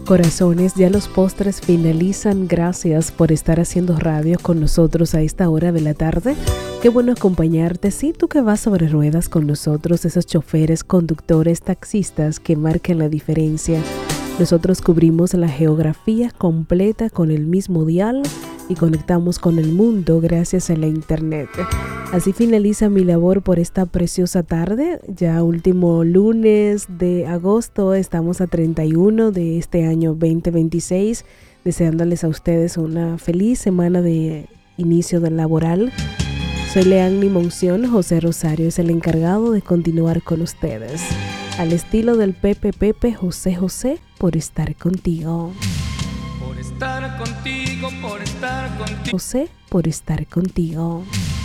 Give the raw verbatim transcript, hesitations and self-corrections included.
Corazones, ya los postres finalizan. Gracias por estar haciendo radio con nosotros a esta hora de la tarde. Qué bueno acompañarte. Sí, tú que vas sobre ruedas con nosotros, esos choferes, conductores, taxistas que marcan la diferencia. Nosotros cubrimos la geografía completa con el mismo dial y conectamos con el mundo gracias a la internet. Así finaliza mi labor por esta preciosa tarde. Ya último lunes de agosto, estamos a treinta y uno de este año veinte veintiséis, deseándoles a ustedes una feliz semana de inicio del laboral. Soy Leanny Monción, José Rosario es el encargado de continuar con ustedes. Al estilo del Pepe Pepe, José José, por estar contigo. Por estar contigo, por estar contigo. José, por estar contigo.